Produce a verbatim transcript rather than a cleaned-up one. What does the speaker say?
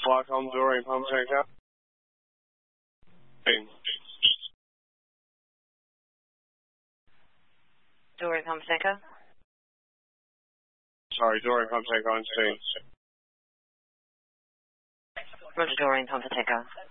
Flycom, Dorian Pump Tanker. Scene. Dorian Pump Tanker. Sorry, Dorian Pump Tanker on scene. Roger, Dorian Pump Tanker.